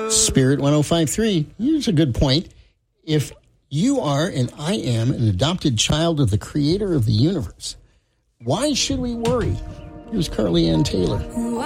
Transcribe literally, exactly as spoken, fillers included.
Spirit one oh five point three. Here's a good point. If you are and I am an adopted child of the creator of the universe, why should we worry? Here's Carly Ann Taylor.